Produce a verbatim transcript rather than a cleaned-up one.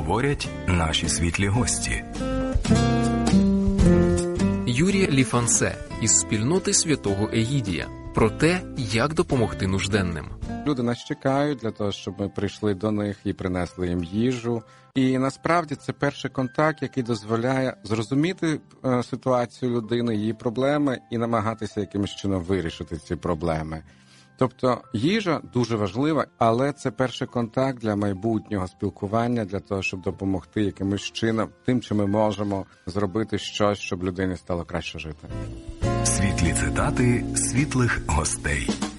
говорять наші світлі гості. Юрій Ліфансе із спільноти Святого Егідія про те, як допомогти нужденним. Люди нас чекають для того, щоб ми прийшли до них і принесли їм їжу. І насправді це перший контакт, який дозволяє зрозуміти е, ситуацію людини, її проблеми і намагатися якимось чином вирішити ці проблеми. Тобто їжа дуже важлива, але це перший контакт для майбутнього спілкування, для того, щоб допомогти якимось чином, тим, чи ми можемо зробити щось, щоб людині стало краще жити. Світлі цитати світлих гостей.